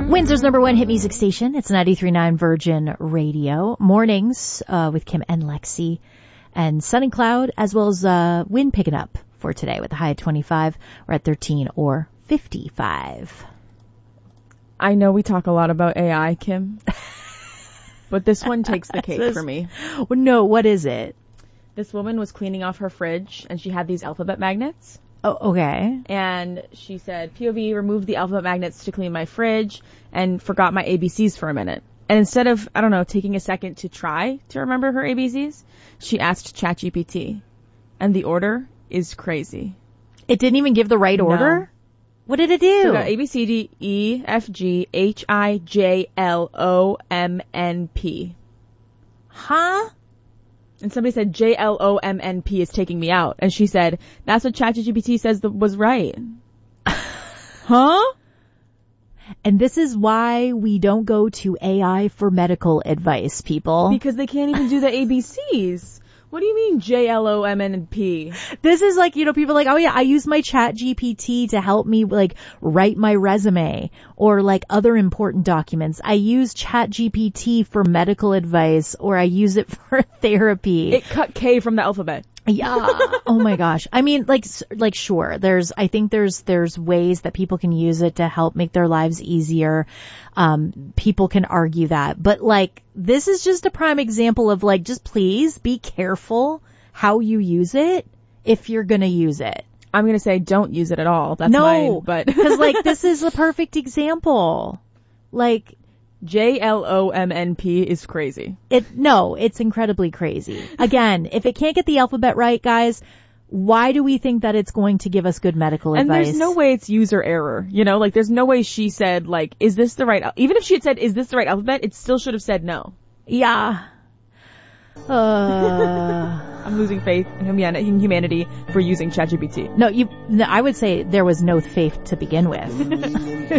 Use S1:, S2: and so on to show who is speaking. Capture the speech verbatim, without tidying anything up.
S1: Windsor's number one hit music station. It's ninety-three point nine Virgin Radio. Mornings uh, with Kim and Lexi. And sun and cloud, as well as uh, wind picking up for today with a high at twenty-five. We're at thirteen or fifty-five.
S2: I know we talk a lot about A I, Kim. But this one takes the cake
S1: This-
S2: for me.
S1: Well, no, what is it?
S2: This woman was cleaning off her fridge, and she had these alphabet magnets.
S1: Oh, okay.
S2: And she said, P O V, removed the alphabet magnets to clean my fridge, and forgot my A B Cs for a minute. And instead of, I don't know, taking a second to try to remember her A B Cs, she asked ChatGPT. And the order is crazy.
S1: It didn't even give the right
S2: No.
S1: order? What did it do?
S2: So we got A, B, C, D, E, F, G, H, I, J, L, O, M, N, P.
S1: Huh?
S2: And somebody said J, L, O, M, N, P is taking me out. And she said, that's what ChatGPT says that was right. Huh?
S1: And this is why we don't go to A I for medical advice, people.
S2: Because they can't even do the A B Cs. What do you mean J, L, O, M, N, and P?
S1: This is like, you know, people are like, oh yeah, I use my Chat G P T to help me like write my resume or like other important documents. I use Chat G P T for medical advice or I use it for therapy.
S2: It cut K from the alphabet.
S1: Yeah. Oh my gosh. I mean, like, s- like, sure. There's, I think there's, there's ways that people can use it to help make their lives easier. Um, people can argue that, but like, this is just a prime example of like, just please be careful how you use it if you're gonna use it.
S2: I'm gonna say don't use it at all. That's
S1: No,
S2: mine, but
S1: because like, this is a perfect example. Like,
S2: J, L, O, M, N, P is crazy.
S1: it, no, it's incredibly crazy. Again, if it can't get the alphabet right, guys, why do we think that it's going to give us good medical
S2: And
S1: advice?
S2: there's no way it's user error. You know, like there's no way she said like, is this the right, al-? Even if she had said, is this the right alphabet? It still should have said no.
S1: Yeah. Uh,
S2: I'm losing faith in human- in humanity for using ChatGPT.
S1: no, you, no, I would say there was no faith to begin with.